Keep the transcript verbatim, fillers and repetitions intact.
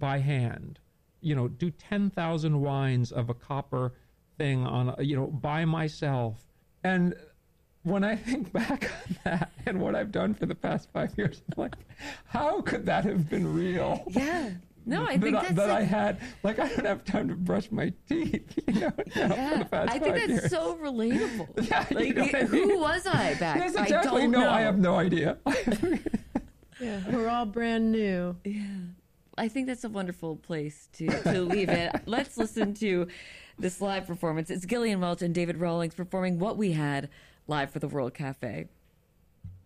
by hand, you know, do ten thousand wines of a copper thing on, a, you know, by myself. And when I think back on that and what I've done for the past five years, I'm like, how could that have been real? Yeah. No, I think that, that's I, that like, I had, like, I don't have time to brush my teeth, you know, you know yeah, for the past I think five that's years. so relatable. Yeah, like, you know what I who mean? was I back? Yes, exactly. I don't no, know. I have no idea. Yeah, we're all brand new. Yeah. I think that's a wonderful place to, to leave it. Let's listen to this live performance. It's Gillian Welch and David Rawlings performing What We Had live for the World Cafe.